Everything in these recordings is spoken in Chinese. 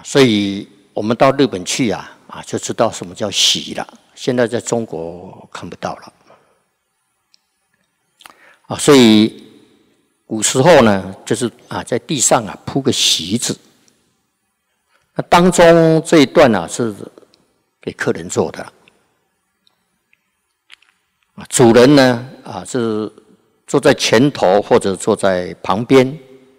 所以我们到日本去就知道什么叫席了。现在在中国看不到了。所以古时候呢，就是在地上铺个席子。那当中这一段是给客人坐的。主人呢是坐在前头或者坐在旁边。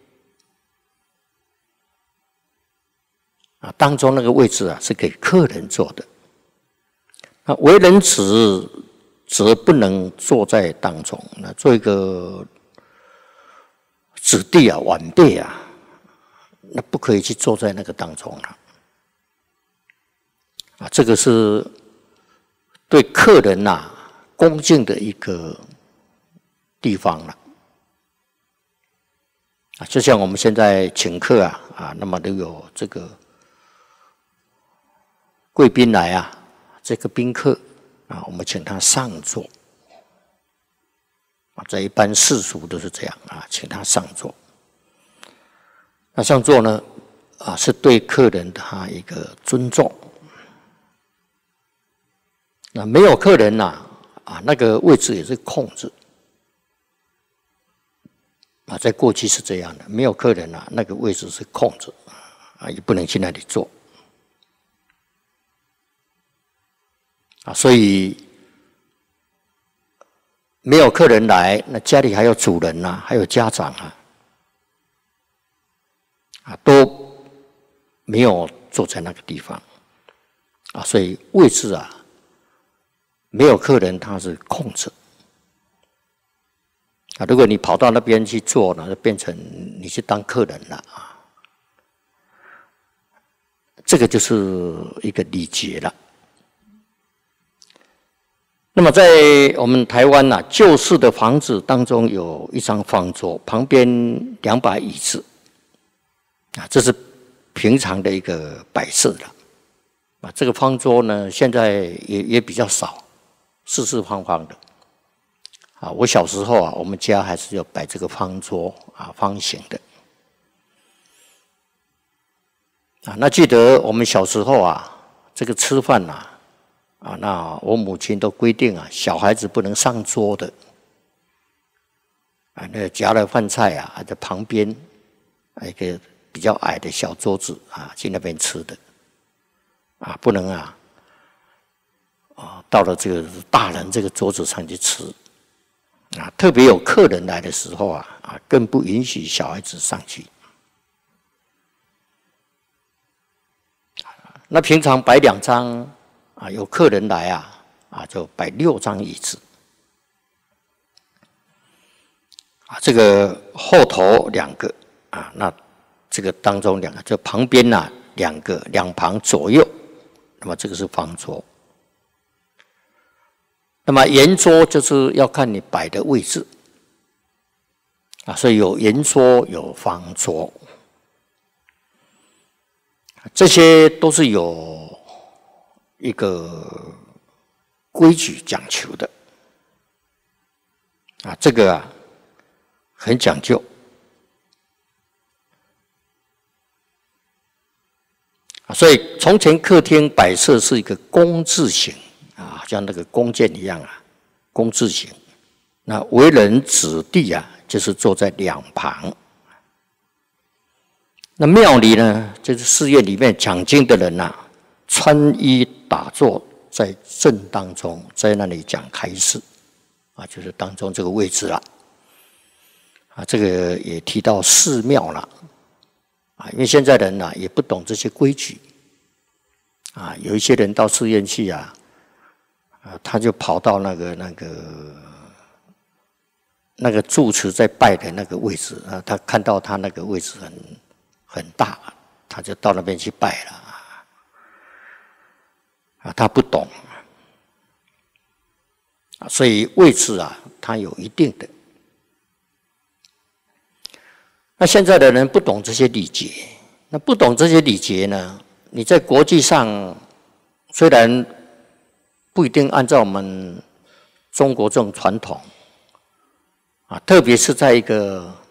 当中那个位置是给客人坐的。那为人子则不能坐在当中，那做一个子弟晚辈那不可以去坐在那个当中了。这个是对客人恭敬的一个地方了。就像我们现在请客那么都有这个贵宾来这个宾客我们请他上座。在一般世俗都是这样请他上座。那上座呢是对客人的一个尊重。那没有客人那个位置也是空着。在过去是这样的，没有客人那个位置是空着也不能去那里坐。所以没有客人来，那家里还有主人还有家长都没有坐在那个地方所以位置没有客人，它是空着如果你跑到那边去坐呢，就变成你去当客人了这个就是一个礼节了。那么在我们台湾旧式的房子当中有一张方桌，旁边2把椅子这是平常的一个摆设了这个方桌呢现在也比较少，四四方方的我小时候我们家还是要摆这个方桌方形的那记得我们小时候这个吃饭那我母亲都规定小孩子不能上桌的那夹了饭菜在旁边一个比较矮的小桌子去那边吃的不能到了这个大人这个桌子上去吃特别有客人来的时候更不允许小孩子上去。那平常摆2张有客人来就摆6张椅子这个后头2个那这个当中2个，就旁边2个，2旁左右，那么这个是方桌。那么圆桌就是要看你摆的位置所以有圆桌有方桌，这些都是有一个规矩讲求的这个很讲究所以从前客厅摆设是一个弓字形像那个弓箭一样弓字形。那为人子弟就是坐在2旁。那庙里呢，就是寺院里面讲经的人穿衣打坐在正当中，在那里讲开示就是当中这个位置了这个也提到寺庙了因为现在人也不懂这些规矩有一些人到寺院去他就跑到那个住持在拜的那个位置他看到他那个位置很大，他就到那边去拜了他不懂所以位置他有一定的。那现在的人不懂这些礼节，那不懂这些礼节呢，你在国际上虽然不一定按照我们中国这种传统特别是在一个